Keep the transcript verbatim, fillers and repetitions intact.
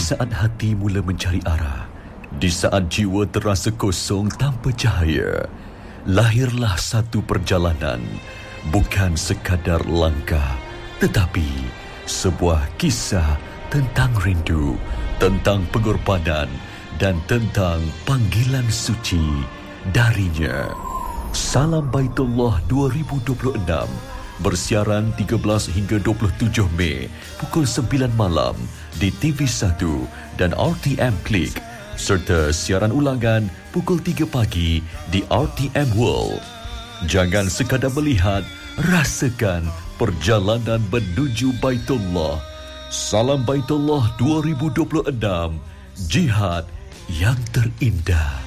saat hati mula mencari arah, di saat jiwa terasa kosong tanpa cahaya, lahirlah satu perjalanan, bukan sekadar langkah, tetapi sebuah kisah tentang rindu, tentang pengorbanan dan tentang panggilan suci darinya. Salam Baitullah dua ribu dua puluh enam bersiaran tiga belas hingga dua puluh tujuh Mei pukul sembilan malam di T V satu dan R T M Klik, serta siaran ulangan pukul tiga pagi di R T M World. Jangan sekadar melihat, rasakan perjalanan menuju Baitullah. Salam Baitullah dua ribu dua puluh enam, jihad yang terindah.